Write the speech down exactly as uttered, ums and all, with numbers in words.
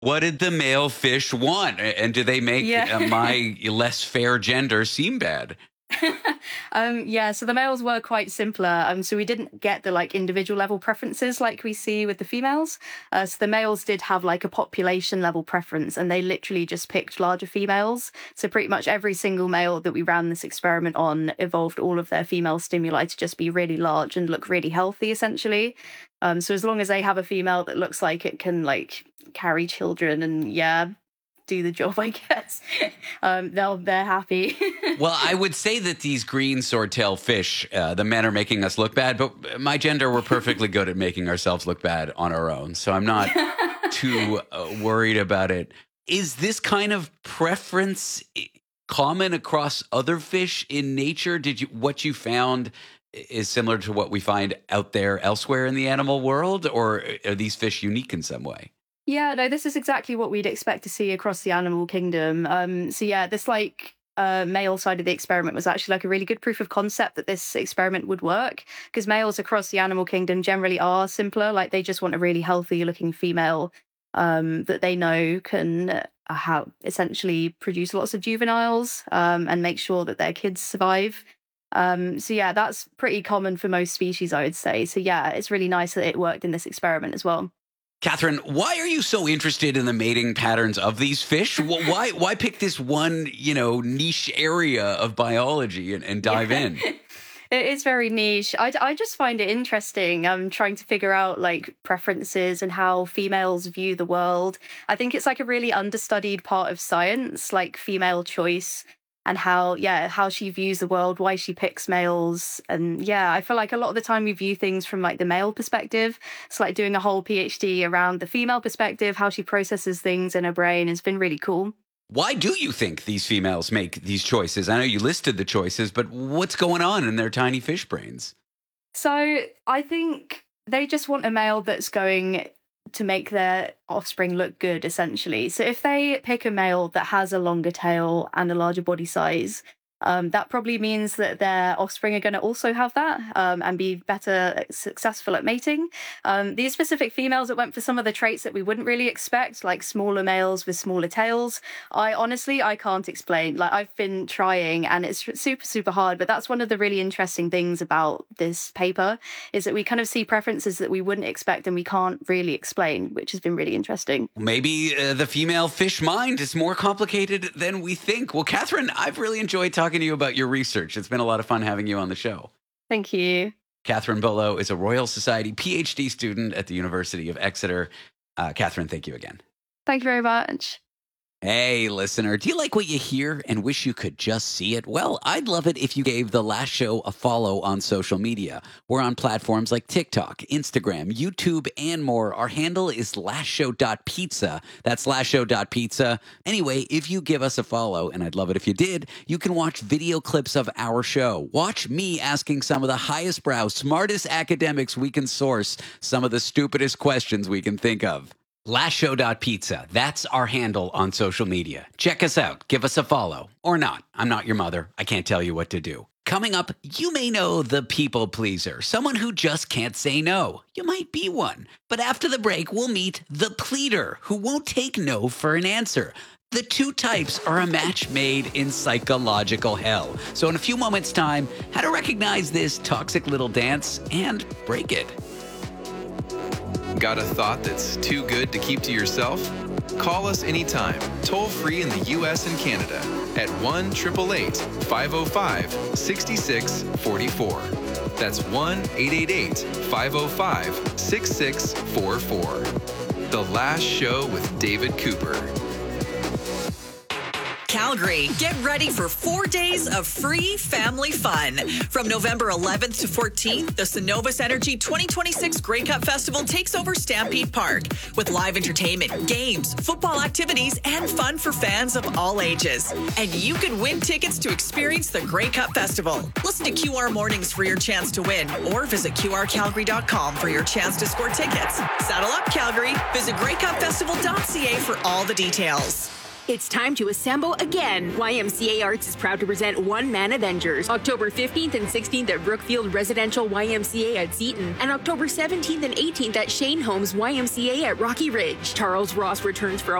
What did the male fish want? And do they make Yeah. uh, my less fair gender seem bad? um, yeah, so the males were quite simpler. Um, so we didn't get the like individual level preferences like we see with the females. Uh, so the males did have like a population level preference, and they literally just picked larger females. So pretty much every single male that we ran this experiment on evolved all of their female stimuli to just be really large and look really healthy, essentially. Um, so as long as they have a female that looks like it can like carry children and yeah, do the job, I guess. um, they'll they're happy. Well, I would say that these green swordtail fish, uh, the men are making us look bad, but my gender, we're perfectly good at making ourselves look bad on our own. So I'm not too uh, worried about it. Is this kind of preference common across other fish in nature? Did you what you found is similar to what we find out there elsewhere in the animal world, or are these fish unique in some way? Yeah, no, this is exactly what we'd expect to see across the animal kingdom. Um, so yeah, this like uh, male side of the experiment was actually like a really good proof of concept that this experiment would work, because males across the animal kingdom generally are simpler. Like they just want a really healthy looking female um, that they know can uh, have essentially produce lots of juveniles um, and make sure that their kids survive. Um, so yeah, that's pretty common for most species, I would say. So yeah, it's really nice that it worked in this experiment as well. Catherine, why are you so interested in the mating patterns of these fish? Why why pick this one, you know, niche area of biology and, and dive Yeah. in? It is very niche. I, I just find it interesting. I'm trying to figure out like preferences and how females view the world. I think it's like a really understudied part of science, like female choice. And how, yeah, how she views the world, why she picks males. And yeah, I feel like a lot of the time we view things from like the male perspective. It's like doing a whole PhD around the female perspective, how she processes things in her brain has been really cool. Why do you think these females make these choices? I know you listed the choices, but what's going on in their tiny fish brains? So I think they just want a male that's going to make their offspring look good, essentially. So if they pick a male that has a longer tail and a larger body size, um, that probably means that their offspring are going to also have that um, and be better successful at mating. Um, these specific females that went for some of the traits that we wouldn't really expect, like smaller males with smaller tails, I honestly, I can't explain. Like I've been trying and it's super, super hard, but that's one of the really interesting things about this paper is that we kind of see preferences that we wouldn't expect and we can't really explain, which has been really interesting. Maybe uh, the female fish mind is more complicated than we think. Well, Catherine, I've really enjoyed talking to you about your research. It's been a lot of fun having you on the show. Thank you. Catherine Bolo is a Royal Society PhD student at the University of Exeter. Uh, Catherine, thank you again. Thank you very much. Hey, listener, do you like what you hear and wish you could just see it? Well, I'd love it if you gave The Last Show a follow on social media. We're on platforms like TikTok, Instagram, YouTube, and more. Our handle is last show dot pizza. That's last show dot pizza. Anyway, if you give us a follow, and I'd love it if you did, you can watch video clips of our show. Watch me asking some of the highest brow, smartest academics we can source some of the stupidest questions we can think of. last show dot pizza. That's our handle on social media. Check us out. Give us a follow. Or not. I'm not your mother. I can't tell you what to do. Coming up, you may know the people pleaser, someone who just can't say no. You might be one. But after the break, we'll meet the pleader, who won't take no for an answer. The two types are a match made in psychological hell. So in a few moments' time, how to recognize this toxic little dance and break it. Got a thought that's too good to keep to yourself? Call us anytime, toll free in the U S and Canada at one eight eight eight, five oh five, six six four four. That's one eight eight eight, five oh five, six six four four. The Last Show with David Cooper. Calgary, get ready for four days of free family fun. From November eleventh to fourteenth, the Synovus Energy twenty twenty-six Grey Cup Festival takes over Stampede Park with live entertainment, games, football activities, and fun for fans of all ages. And you can win tickets to experience the Grey Cup Festival. Listen to Q R Mornings for your chance to win, or visit Q R calgary dot com for your chance to score tickets. Saddle up, Calgary. Visit grey cup festival dot c a for all the details. It's time to assemble again. Y M C A Arts is proud to present One Man Avengers, October fifteenth and sixteenth at Brookfield Residential Y M C A at Seton, and October seventeenth and eighteenth at Shane Holmes Y M C A at Rocky Ridge. Charles Ross returns for a